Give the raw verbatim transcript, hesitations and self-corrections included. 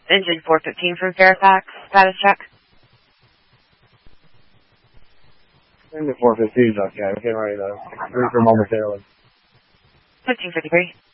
Engine four fifteen from Fairfax. Status check. Engine four fifteen is okay. We can already know. Reefer momentarily. fifteen fifty-three.